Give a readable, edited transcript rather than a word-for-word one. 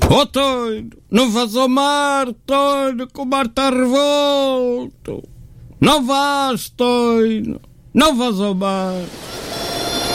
Ó Toiro, não vás ao mar, Toiro, que o mar está revolto. Não vás, Toiro, não vás ao mar.